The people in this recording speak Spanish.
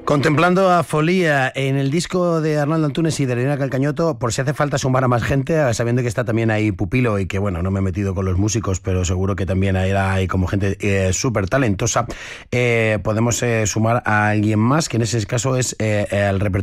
Contemplando a Folía en el disco de Arnaldo Antunes y de Elena Calcañoto, por si hace falta sumar a más gente, sabiendo que está también ahí Pupilo y que bueno, no me he metido con los músicos, pero seguro que también era ahí como gente súper talentosa, podemos sumar a alguien más, que en ese caso es el repertorio